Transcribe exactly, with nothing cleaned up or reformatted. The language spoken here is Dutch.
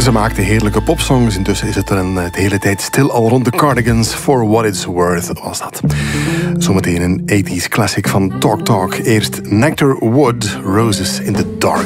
Ze maakte heerlijke popsongs. Intussen is het er een, de hele tijd stil al rond de Cardigans. For What It's Worth was dat. Zometeen een eighties classic van Talk Talk. Eerst Nectar Wood, Roses in the Dark.